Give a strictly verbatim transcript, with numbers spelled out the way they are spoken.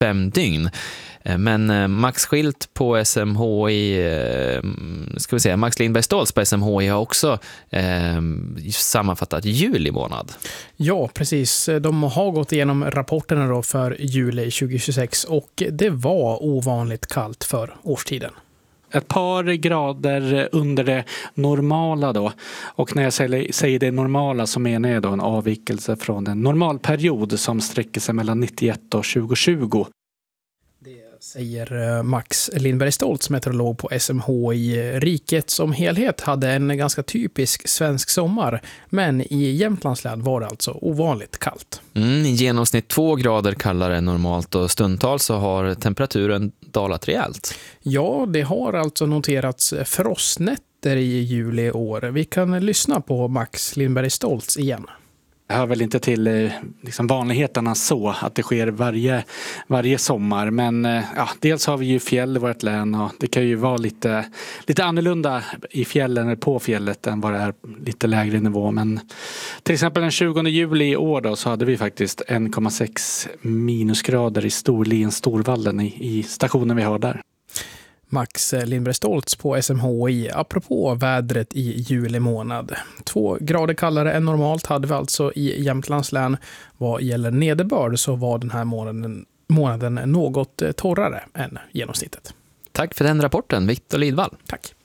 fem dygn. Men Max Schilt på S M H I, ska vi säga, Max Lindberg Stoltz på S M H I har också eh, sammanfattat juli månad. Ja, precis. De har gått igenom rapporterna då för juli tjugohundratjugosex och det var ovanligt kallt för årstiden. Ett par grader under det normala då. Och när jag säger det normala så menar jag då en avvikelse från en normalperiod som sträcker sig mellan nittioett och tjugohundratjugo. Det säger Max Lindberg Stoltz, meteorolog på S M H I. Riket som helhet hade en ganska typisk svensk sommar, men i Jämtlands län var det alltså ovanligt kallt. Mm, I genomsnitt två grader kallare än normalt och stundtals så har temperaturen dalat rejält. Ja, det har alltså noterats frostnätter i juli i år. Vi kan lyssna på Max Lindberg Stoltz igen. Det hör väl inte till liksom vanligheterna så att det sker varje, varje sommar. Men ja, dels har vi ju fjäll i vårt län och det kan ju vara lite, lite annorlunda i fjällen eller på fjället än vad det är lite lägre nivå. Men till exempel den tjugonde juli i år då, så hade vi faktiskt en komma sex minusgrader i Storlien, Storvallen i, i stationen vi har där. Max Lindberg Stoltz på S M H I apropå vädret i juli månad. Två grader kallare än normalt hade vi alltså i Jämtlands län. Vad gäller nederbörd så var den här månaden, månaden något torrare än genomsnittet. Tack för den rapporten, Victor Lidvall. Tack.